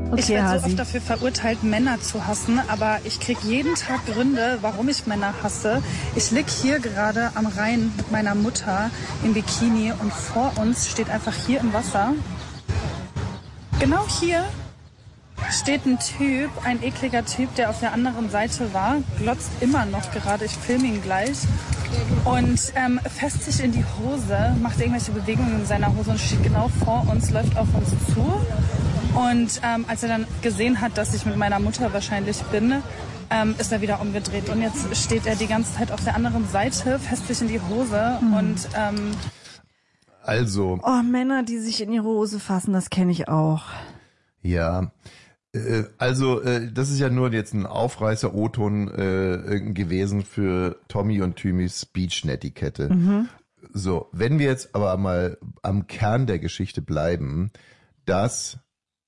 Okay, ich werde so Hasi. oft dafür verurteilt, Männer zu hassen, aber ich kriege jeden Tag Gründe, warum ich Männer hasse. Ich lieg hier gerade am Rhein mit meiner Mutter im Bikini und vor uns steht einfach hier im Wasser, genau hier, steht ein Typ, ein ekliger Typ, der auf der anderen Seite war, glotzt immer noch gerade, ich filme ihn gleich und fässt sich in die Hose, macht irgendwelche Bewegungen in seiner Hose und steht genau vor uns, läuft auf uns zu. Und als er dann gesehen hat, dass ich mit meiner Mutter wahrscheinlich bin, ist er wieder umgedreht. Und jetzt steht er die ganze Zeit auf der anderen Seite, fässt sich in die Hose und... Also... Oh, Männer, die sich in die Hose fassen, das kenne ich auch. Ja, also das ist ja nur jetzt ein Aufreißer-O-Ton gewesen für Tommy und Thymis Speech-Netiquette. So, wenn wir jetzt aber mal am Kern der Geschichte bleiben, dass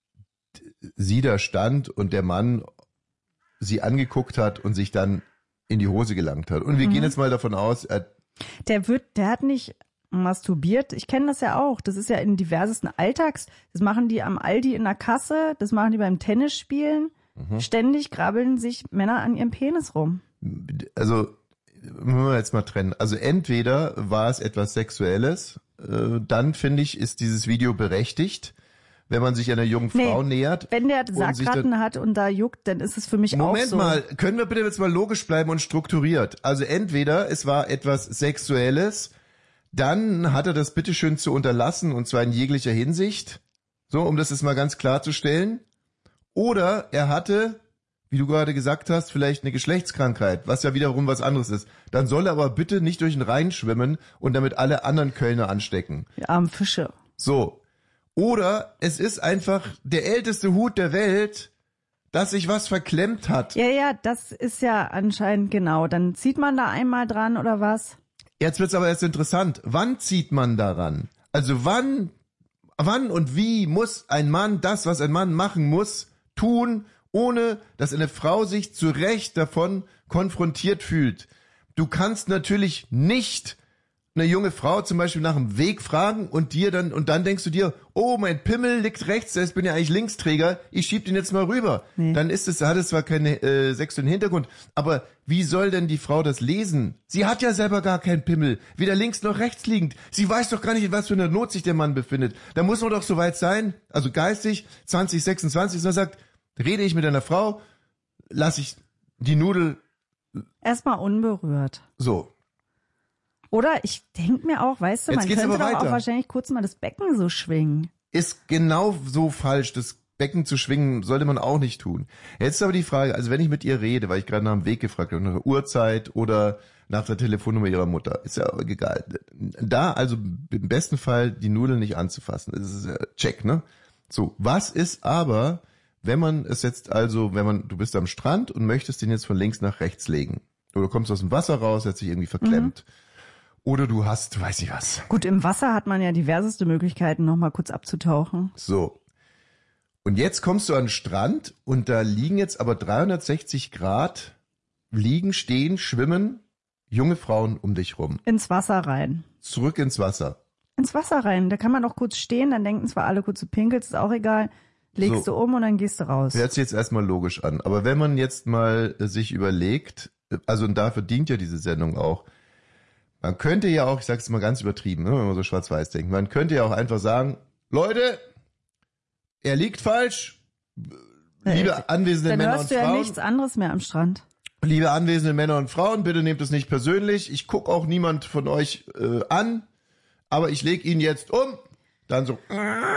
sie da stand und der Mann sie angeguckt hat und sich dann in die Hose gelangt hat. Und wir gehen jetzt mal davon aus, Der hat nicht masturbiert. Ich kenne das ja auch. Das ist ja in diversesten Alltags. Das machen die am Aldi in der Kasse, das machen die beim Tennisspielen. Ständig grabbeln sich Männer an ihrem Penis rum. also müssen wir jetzt mal trennen. Also entweder war es etwas Sexuelles, dann finde ich, ist dieses Video berechtigt, wenn man sich einer jungen Frau nähert. Wenn der Sackratten hat und da juckt, dann ist es für mich auch so. Moment mal, können wir bitte jetzt mal logisch bleiben und strukturiert? Also entweder es war etwas Sexuelles, dann hat er das bitteschön zu unterlassen und zwar in jeglicher Hinsicht, so um das jetzt mal ganz klarzustellen. Oder er hatte, wie du gerade gesagt hast, vielleicht eine Geschlechtskrankheit, was ja wiederum was anderes ist. Dann soll er aber bitte nicht durch den Rhein schwimmen und damit alle anderen Kölner anstecken. Die armen Fische. So. Oder es ist einfach der älteste Hut der Welt, dass sich was verklemmt hat. Ja, das ist ja anscheinend genau. Dann zieht man da einmal dran oder was? Jetzt wird's aber erst interessant. Wann zieht man daran? Also wann und wie muss ein Mann das, was ein Mann machen muss, tun, ohne dass eine Frau sich zu Recht davon konfrontiert fühlt? Du kannst natürlich nicht eine junge Frau zum Beispiel nach dem Weg fragen und dann denkst du dir, oh, mein Pimmel liegt rechts, ich bin ja eigentlich Linksträger, ich schieb den jetzt mal rüber. Nee. Dann hat es zwar keinen sexuellen Hintergrund, aber wie soll denn die Frau das lesen? Sie hat ja selber gar keinen Pimmel, weder links noch rechts liegend. Sie weiß doch gar nicht, in was für einer Not sich der Mann befindet. Da muss man doch so weit sein, also geistig, 2026, dass man sagt, rede ich mit einer Frau, lasse ich die Nudel... Erstmal unberührt. So. Oder ich denke mir auch, weißt du, Jetzt man geht's könnte aber doch auch weiter. wahrscheinlich kurz mal das Becken so schwingen. Ist genau so falsch. Das Becken zu schwingen sollte man auch nicht tun. Jetzt ist aber die Frage, also wenn ich mit ihr rede, weil ich gerade nach dem Weg gefragt habe, nach der Uhrzeit oder nach der Telefonnummer ihrer Mutter, ist ja egal. Da also im besten Fall die Nudeln nicht anzufassen, das ist check, ne? So, was ist aber, wenn man es jetzt also, du bist am Strand und möchtest den jetzt von links nach rechts legen. Oder du kommst aus dem Wasser raus, hat sich irgendwie verklemmt. Oder du hast, weiß ich was. Gut, im Wasser hat man ja diverseste Möglichkeiten, nochmal kurz abzutauchen. So. Und jetzt kommst du an den Strand und da liegen jetzt aber 360 Grad, liegen, stehen, schwimmen junge Frauen um dich rum. Ins Wasser rein. Zurück ins Wasser. Ins Wasser rein. Da kann man doch kurz stehen, dann denken zwar alle kurz, du pinkelst, ist auch egal. Legst du um und dann gehst du raus. Hört sich jetzt erstmal logisch an. Aber wenn man jetzt mal sich überlegt, also und dafür dient ja diese Sendung auch, man könnte ja auch, ich sag's mal ganz übertrieben, ne, wenn man so schwarz-weiß denkt, man könnte ja auch einfach sagen, Leute, er liegt falsch, liebe anwesende Männer und Frauen. Dann hörst du ja nichts anderes mehr am Strand. Liebe anwesende Männer und Frauen, bitte nehmt es nicht persönlich, ich gucke auch niemand von euch an, aber ich lege ihn jetzt um, dann so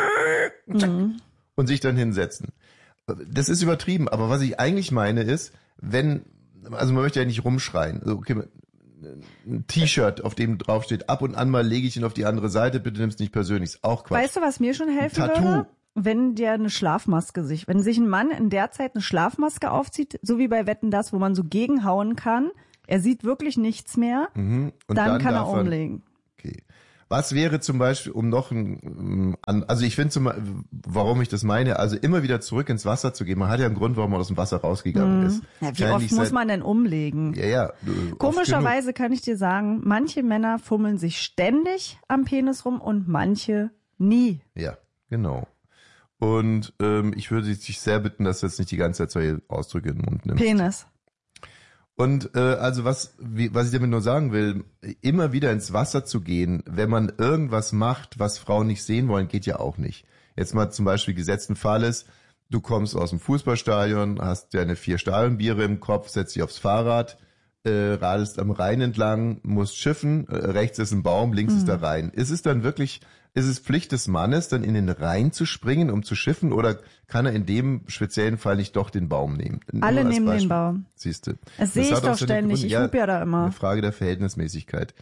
und sich dann hinsetzen. Das ist übertrieben, aber was ich eigentlich meine ist, also man möchte ja nicht rumschreien, okay, ein T-Shirt, auf dem draufsteht, ab und an mal lege ich ihn auf die andere Seite, bitte nimm's nicht persönlich, ist auch Quatsch. Weißt du, was mir schon helfen würde? Wenn wenn sich ein Mann in der Zeit eine Schlafmaske aufzieht, so wie bei Wetten, das, wo man so gegenhauen kann, er sieht wirklich nichts mehr, und dann kann er umlegen. Okay. Was wäre zum Beispiel, also ich finde warum ich das meine, also immer wieder zurück ins Wasser zu gehen, man hat ja einen Grund, warum man aus dem Wasser rausgegangen ist. Ja, wie oft muss man denn umlegen? Ja. Komischerweise kann ich dir sagen, manche Männer fummeln sich ständig am Penis rum und manche nie. Ja, genau. Und ich würde dich sehr bitten, dass du jetzt nicht die ganze Zeit solche Ausdrücke in den Mund nimmst. Penis. Und also was ich damit nur sagen will, immer wieder ins Wasser zu gehen, wenn man irgendwas macht, was Frauen nicht sehen wollen, geht ja auch nicht. Jetzt mal zum Beispiel gesetzten Fall ist, du kommst aus dem Fußballstadion, hast deine 4 Stadionbiere im Kopf, setzt dich aufs Fahrrad, radelst am Rhein entlang, musst schiffen, rechts ist ein Baum, links ist der Rhein. Ist es Pflicht des Mannes, dann in den Rhein zu springen, um zu schiffen, oder kann er in dem speziellen Fall nicht doch den Baum nehmen? Alle nehmen den Baum. Siehst du. Das sehe ich doch ständig, ich hupe ja da immer. Eine Frage der Verhältnismäßigkeit.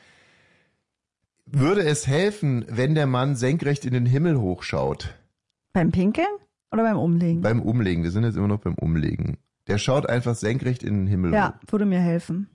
Würde es helfen, wenn der Mann senkrecht in den Himmel hochschaut? Beim Pinkeln oder beim Umlegen? Beim Umlegen, wir sind jetzt immer noch beim Umlegen. Der schaut einfach senkrecht in den Himmel hoch. Ja, würde mir helfen.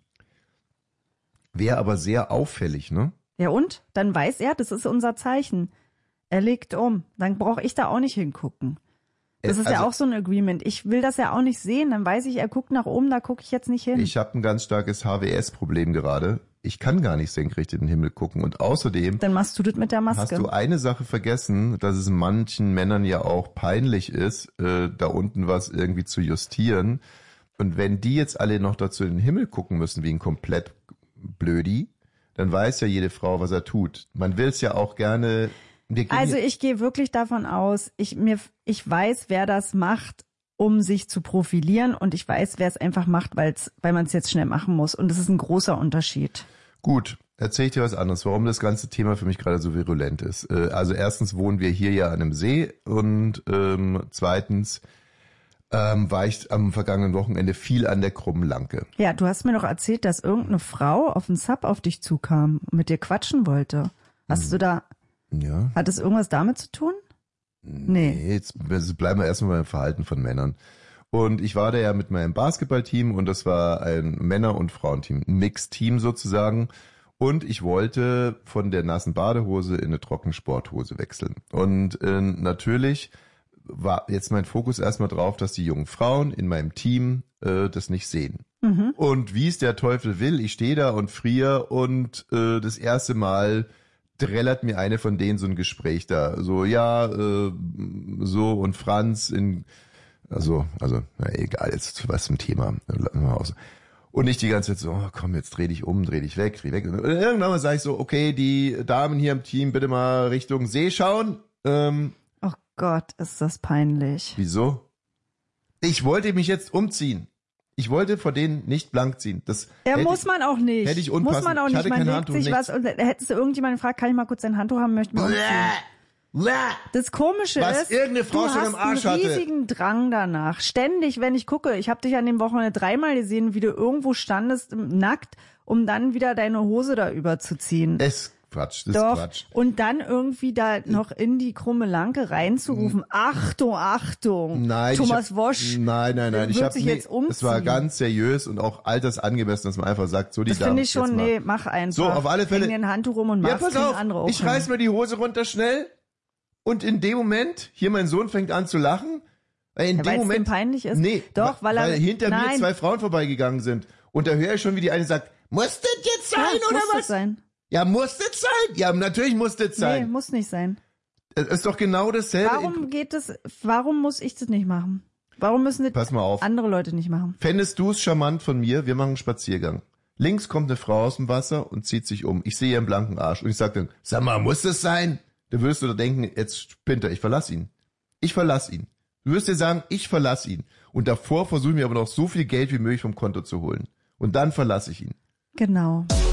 Wäre aber sehr auffällig, ne? Ja und? Dann weiß er, das ist unser Zeichen. Er legt um. Dann brauche ich da auch nicht hingucken. Das ist ja auch so ein Agreement. Ich will das ja auch nicht sehen. Dann weiß ich, er guckt nach oben, da gucke ich jetzt nicht hin. Ich habe ein ganz starkes HWS-Problem gerade. Ich kann gar nicht senkrecht in den Himmel gucken. Und außerdem... Dann machst du das mit der Maske. Hast du eine Sache vergessen, dass es manchen Männern ja auch peinlich ist, da unten was irgendwie zu justieren. Und wenn die jetzt alle noch dazu in den Himmel gucken müssen, wie ein komplett Blödi, dann weiß ja jede Frau, was er tut. Man will es ja auch gerne... Also ich gehe wirklich davon aus, ich weiß, wer das macht, um sich zu profilieren, und ich weiß, wer es einfach macht, weil man es jetzt schnell machen muss, und das ist ein großer Unterschied. Gut, erzähle ich dir was anderes, warum das ganze Thema für mich gerade so virulent ist. Also erstens wohnen wir hier ja an einem See, und zweitens war ich am vergangenen Wochenende viel an der Krummen Lanke. Ja, du hast mir doch erzählt, dass irgendeine Frau auf den Sub auf dich zukam und mit dir quatschen wollte. Hast du da... Ja. Hat es irgendwas damit zu tun? Nee. Jetzt bleiben wir erstmal beim Verhalten von Männern. Und ich war da ja mit meinem Basketballteam, und das war ein Männer- und Frauenteam, ein Mixteam sozusagen. Und ich wollte von der nassen Badehose in eine Trockensporthose wechseln. Und natürlich war jetzt mein Fokus erstmal drauf, dass die jungen Frauen in meinem Team das nicht sehen. Mhm. Und wie es der Teufel will, ich stehe da und friere, und das erste Mal trällert mir eine von denen so ein Gespräch da. So, ja, so, und Franz also, na egal, jetzt was zum Thema. Lassen wir mal aus. Und nicht die ganze Zeit so, oh, komm, jetzt dreh dich um, dreh dich weg. Und irgendwann mal sage ich so, okay, die Damen hier im Team, bitte mal Richtung See schauen. Oh Gott, ist das peinlich. Wieso? Ich wollte mich jetzt umziehen. Ich wollte vor denen nicht blank ziehen. Das muss man auch nicht. Hätte ich unpassend. Muss man auch nicht. Man legt sich was, und hättest du irgendjemanden gefragt, kann ich mal kurz dein Handtuch haben, möchte mal umziehen. Das Komische ist, irgendeine Frau schon im Arsch du hast einen riesigen Drang danach. Ständig, wenn ich gucke, ich habe dich an dem Wochenende 3-mal gesehen, wie du irgendwo standest, nackt, um dann wieder deine Hose da überzuziehen. Quatsch, das Doch. ist Quatsch. Und dann irgendwie da noch in die Krumme Lanke reinzurufen. Achtung, Achtung. Nein, Thomas Wosch. Nein. Jetzt umziehen. Es war ganz seriös und auch altersangemessen, dass man einfach sagt, so die Das Damen. finde ich schon, nee, mach einfach. So, auf alle Fälle. Häng dir ein Handtuch rum und mach's, pass auf, andere auch ich reiß mir die Hose runter schnell, und in dem Moment, hier mein Sohn fängt an zu lachen, weil in dem Moment. Es ihm peinlich ist? Nee, doch, weil hinter mir 2 Frauen vorbeigegangen sind. Und da höre ich schon, wie die eine sagt, muss das jetzt sein, ja, oder muss was? Das sein. Ja, muss das sein? Ja, natürlich muss das sein. Nee, muss nicht sein. Es ist doch genau dasselbe. Warum muss ich das nicht machen? Warum müssen das andere Leute nicht machen? Fändest du es charmant von mir? Wir machen einen Spaziergang. Links kommt eine Frau aus dem Wasser und zieht sich um. Ich sehe ihren blanken Arsch. Und ich sage dann, sag mal, muss das sein? Da würdest du da denken, jetzt spinnt er, ich verlasse ihn. Ich verlasse ihn. Du wirst dir sagen, ich verlasse ihn. Und davor versuche ich mir aber noch so viel Geld wie möglich vom Konto zu holen. Und dann verlasse ich ihn. Genau.